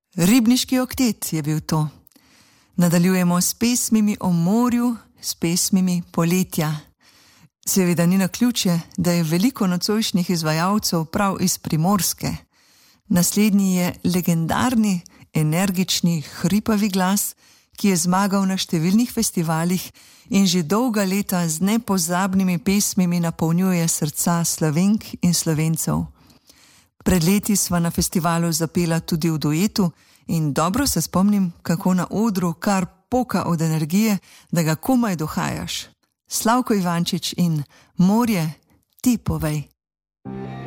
Ribniški oktet je bil to. Nadaljujemo s pesmimi o morju, s pesmimi poletja. Seveda ni naključje, da je veliko nocojšnjih izvajalcev prav iz Primorske. Naslednji je legendarni, energični, hripavi glas, ki je zmagal na številnih festivalih in že dolga leta z nepozabnimi pesmimi napolnjuje srca Slovenk in Slovencev. Pred leti sva na festivalu zapela tudi v duetu in dobro se spomnim, kako na odru kar poka od energije, da ga komaj dohajaš. Slavko Ivančič in Morje, ti povej.